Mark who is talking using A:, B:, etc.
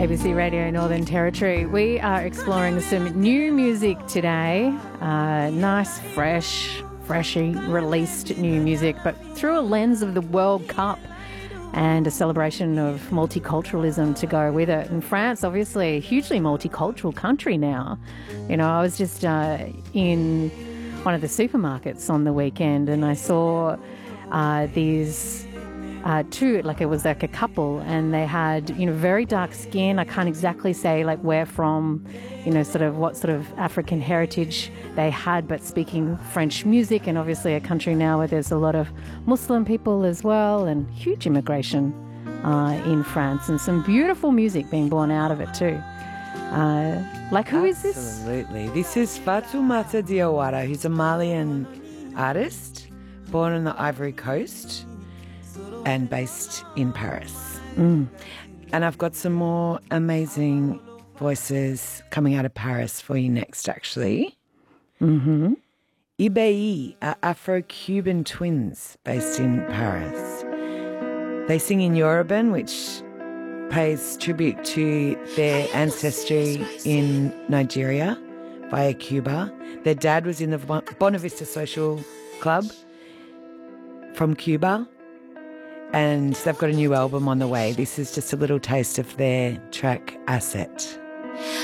A: ABC Radio Northern Territory. We are exploring some new music today. Nice, freshly released new music, but through a lens of the World Cup and a celebration of multiculturalism to go with it. And France, obviously, a hugely multicultural country now. You know, I was just in one of the supermarkets on the weekend and I saw these two, like it was like a couple, and they had, you know, very dark skin. I can't exactly say like where from, you know, sort of what sort of African heritage they had, but speaking French music, and obviously a country now where there's a lot of Muslim people as well, and huge immigration in France, and some beautiful music being born out of it too. Like, who is this?
B: Absolutely. This is Fatoumata Diawara, who's a Malian artist, born on the Ivory Coast and based in Paris. And I've got some more amazing voices coming out of Paris for you next, actually. Ibeyi are Afro-Cuban twins based in Paris. They sing in Yoruban, which pays tribute to their ancestry in Nigeria via Cuba. Their dad was in the Bonavista Social Club from Cuba, and they've got a new album on the way. This is just a little taste of their track Asset.